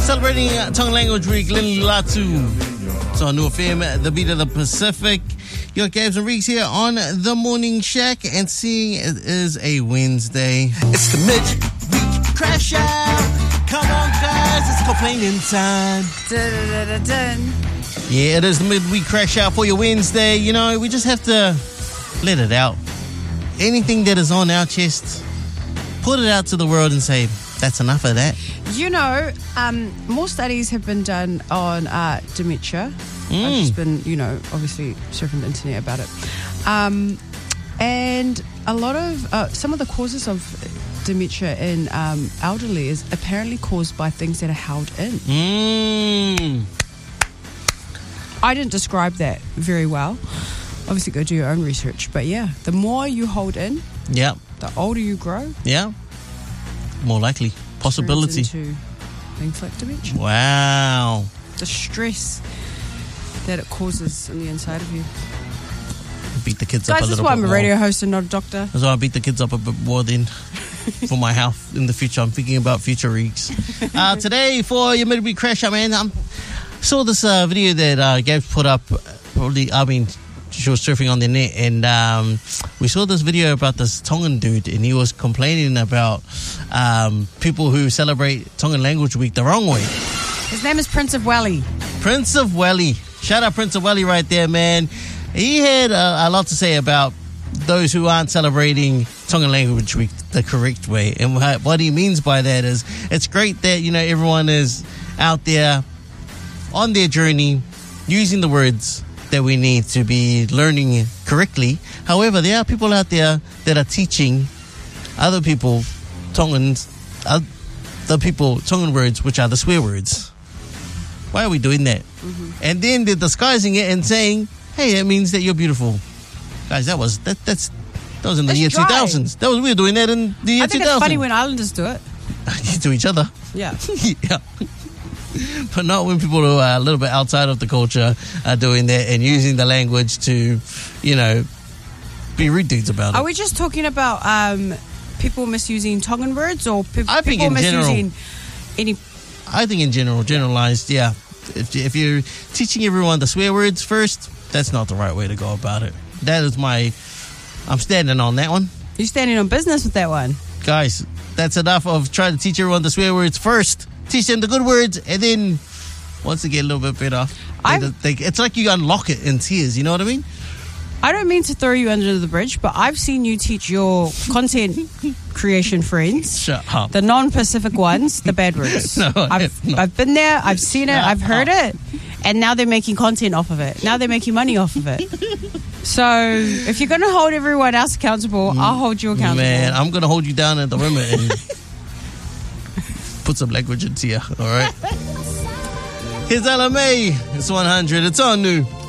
Celebrating Tongan Language Week, Lini Latu. It's on New FM, the beat of the Pacific. Your Gabs and Reeks here on The Morning Shack, and seeing it is a Wednesday. It's the Midweek Crash Out. Come on, guys, it's complaining time. Yeah, it is the Midweek Crash Out for your Wednesday. You know, we just have to let it out. Anything that is on our chest, put it out to the world and say, that's enough of that. You know, more studies have been done on dementia. I've just been, obviously surfing the internet about it. And a lot of, some of the causes of dementia in elderly is apparently caused by things that are held in. I didn't describe that very well. Obviously, go do your own research. But yeah, the more you hold in, the older you grow. Yeah. More likely. Possibility. Into things like dementia. Wow. The stress that it causes in the inside of you. Beat the kids up a little bit more. Guys, that's why I'm a radio host and not a doctor. That's why I beat the kids up a bit more then. For my health in the future. I'm thinking about future weeks. Today, for your midweek crash, saw this video that Gabs put up. She was surfing on the net, and we saw this video about this Tongan dude, and he was complaining about people who celebrate Tongan Language Week the wrong way. His name is Prince of Welly. Prince of Welly. Shout out Prince of Welly right there, man. He had a lot to say about those who aren't celebrating Tongan Language Week the correct way. And what he means by that is, it's great that, everyone is out there on their journey, using the words that we need to be learning correctly. However, there are people out there that are teaching other people Tongan words, which are the swear words. Why are we doing that? And then they're disguising it and saying, hey, that means that you're beautiful. Guys, that was in the year 2000s. We were doing that in the year 2000. I think it's funny when islanders do it. To each other. Yeah. Yeah. But not when people who are a little bit outside of the culture are doing that and using the language to, be rude dudes about it. Are we just talking about people misusing Tongan words, or people misusing any? I think in general, generalized, yeah. If you're teaching everyone the swear words first, that's not the right way to go about it. That is I'm standing on that one. You're standing on business with that one. Guys, that's enough of trying to teach everyone the swear words first. Teach them the good words, and then once they get a little bit better, it's like you unlock it in tears. You know what I mean? I don't mean to throw you under the bridge, but I've seen you teach your content creation friends, shut up, the non-Pacific ones, the bad words. No, I've been there, I've seen it, I've heard it, and now they're making content off of it. Now they're making money off of it. So if you're going to hold everyone else accountable, I'll hold you accountable. Man, I'm going to hold you down at the limit and put some language into you, all right? Here's LMA. It's 100. It's on New.